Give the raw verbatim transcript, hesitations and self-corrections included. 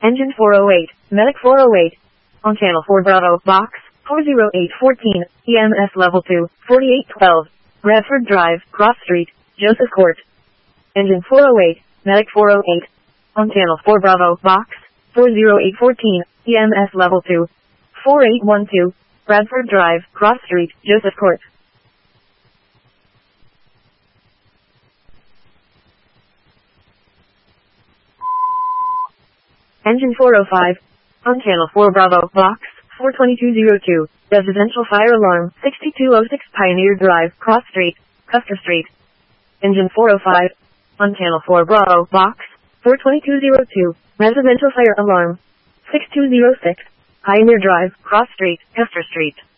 Engine four oh eight, Medic four oh eight. On Channel four Bravo, Box, four oh eight fourteen, E M S Level two, forty-eight twelve. Bradford Drive, Cross Street, Joseph Court. Engine four oh eight, Medic four oh eight. On Channel four Bravo, Box, four oh eight fourteen, E M S Level two, forty-eight twelve. Bradford Drive, Cross Street, Joseph Court. Engine four oh five. On Channel four Bravo, Box, four twenty-two oh two. Residential fire alarm, sixty-two oh six Pioneer Drive, Cross Street, Custer Street. Engine four oh five. On Channel four Bravo, Box, four twenty-two oh two. Residential fire alarm, sixty-two oh six Pioneer Drive, Cross Street, Custer Street.